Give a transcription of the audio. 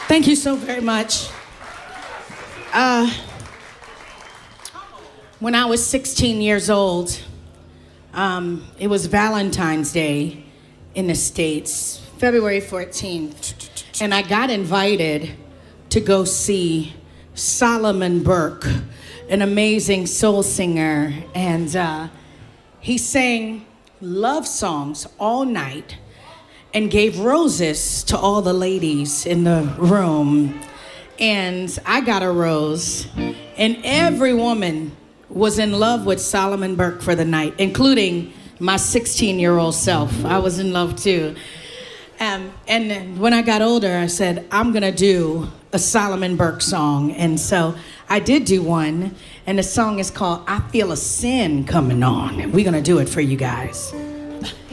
Thank you so very much. When I was 16 years old, it was Valentine's Day in the States, February 14th, and I got invited to go see Solomon Burke, an amazing soul singer, and he sang love songs all night and gave roses to all the ladies in the room. And I got a rose, and every woman was in love with Solomon Burke for the night, including my 16-year-old self. I was in love too. And then when I got older, I said, I'm gonna do a Solomon Burke song. And so I did do one, and the song is called I Feel a Sin Coming On. And we're gonna do it for you guys.